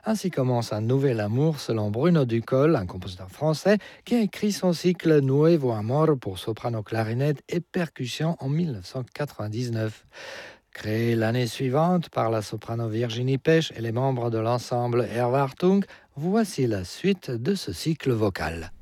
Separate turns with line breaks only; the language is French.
Ainsi commence un nouvel amour selon Bruno Ducol, un compositeur français qui a écrit son cycle Nuevo Amor pour soprano, clarinette et percussion en 1999. Créé l'année suivante par la soprano Virginie Pech et les membres de l'ensemble Erwartung, voici la suite de ce cycle vocal.